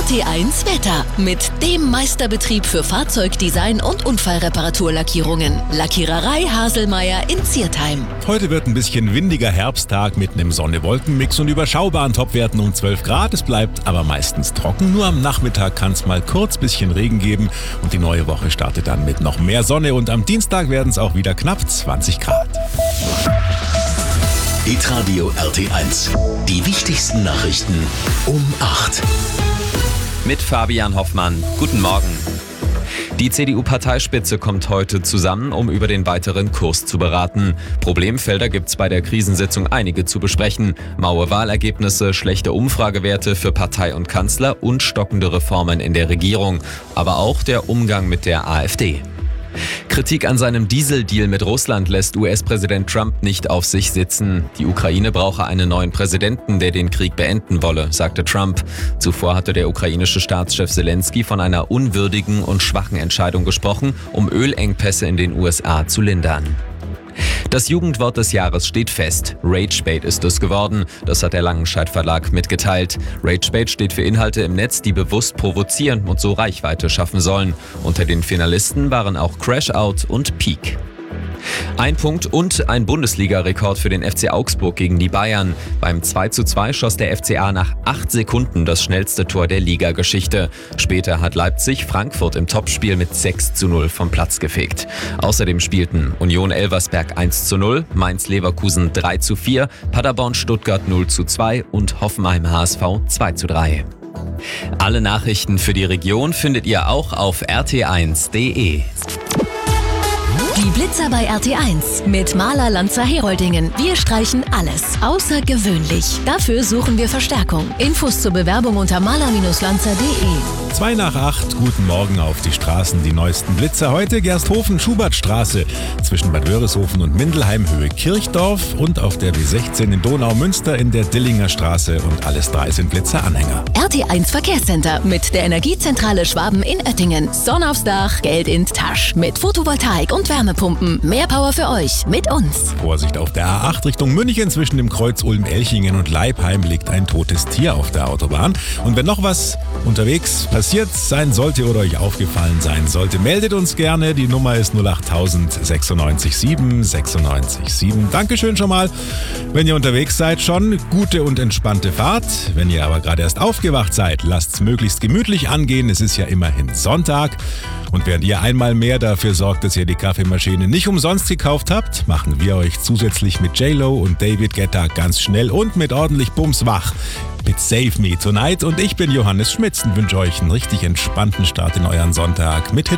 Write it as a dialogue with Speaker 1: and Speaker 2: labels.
Speaker 1: RT1 Wetter mit dem Meisterbetrieb für Fahrzeugdesign und Unfallreparaturlackierungen. Lackiererei Haselmeier in Ziertheim.
Speaker 2: Heute wird ein bisschen windiger Herbsttag mit einem Sonne-Wolken-Mix und überschaubaren Topwerten um 12 Grad. Es bleibt aber meistens trocken. Nur am Nachmittag kann es mal kurz bisschen Regen geben und die neue Woche startet dann mit noch mehr Sonne und am Dienstag werden es auch wieder knapp 20 Grad.
Speaker 3: Hitradio RT1. Die wichtigsten Nachrichten um 8.
Speaker 4: Mit Fabian Hoffmann. Guten Morgen. Die CDU-Parteispitze kommt heute zusammen, um über den weiteren Kurs zu beraten. Problemfelder gibt's bei der Krisensitzung einige zu besprechen. Maue Wahlergebnisse, schlechte Umfragewerte für Partei und Kanzler und stockende Reformen in der Regierung. Aber auch der Umgang mit der AfD. Kritik an seinem Dieseldeal mit Russland lässt US-Präsident Trump nicht auf sich sitzen. Die Ukraine brauche einen neuen Präsidenten, der den Krieg beenden wolle, sagte Trump. Zuvor hatte der ukrainische Staatschef Zelensky von einer unwürdigen und schwachen Entscheidung gesprochen, um Ölengpässe in den USA zu lindern. Das Jugendwort des Jahres steht fest. Ragebait ist es geworden. Das hat der Langenscheidt Verlag mitgeteilt. Ragebait steht für Inhalte im Netz, die bewusst provozieren und so Reichweite schaffen sollen. Unter den Finalisten waren auch Crashout und Peak. Ein Punkt und ein Bundesliga-Rekord für den FC Augsburg gegen die Bayern. Beim 2:2 schoss der FCA nach 8 Sekunden das schnellste Tor der Ligageschichte. Später hat Leipzig Frankfurt im Topspiel mit 6:0 vom Platz gefegt. Außerdem spielten Union Elversberg 1:0, Mainz Leverkusen 3:4, Paderborn Stuttgart 0:2 und Hoffenheim HSV 2:3. Alle Nachrichten für die Region findet ihr auch auf rt1.de.
Speaker 1: Die Blitzer bei RT1 mit Maler Lanzer Heroldingen. Wir streichen alles außergewöhnlich. Dafür suchen wir Verstärkung. Infos zur Bewerbung unter maler-lanzer.de.
Speaker 2: 7:55, guten Morgen auf die Straßen. Die neuesten Blitzer heute Gersthofen-Schubertstraße zwischen Bad Wörishofen und Mindelheim Höhe Kirchdorf und auf der B16 in Donau-Münster in der Dillinger Straße und alles 3 sind Blitzeranhänger.
Speaker 1: RT1 Verkehrscenter mit der Energiezentrale Schwaben in Oettingen. Sonne aufs Dach, Geld in Tasch. Mit Photovoltaik und Wärmepumpen. Mehr Power für euch mit uns.
Speaker 2: Vorsicht auf der A8 Richtung München zwischen dem Kreuz Ulm-Elchingen und Leipheim liegt ein totes Tier auf der Autobahn. Und wenn noch was unterwegs passiert sein sollte oder euch aufgefallen sein sollte, meldet uns gerne. Die Nummer ist 08000 96 7 96 7. Dankeschön schon mal. Wenn ihr unterwegs seid, schon gute und entspannte Fahrt. Wenn ihr aber gerade erst aufgewacht seid, lasst's möglichst gemütlich angehen. Es ist ja immerhin Sonntag. Und während ihr einmal mehr dafür sorgt, dass ihr die Kaffeemaschine nicht umsonst gekauft habt, machen wir euch zusätzlich mit J-Lo und David Guetta ganz schnell und mit ordentlich Bums wach mit Save Me Tonight. Und ich bin Johannes Schmitz und wünsche euch einen richtig entspannten Start in euren Sonntag mit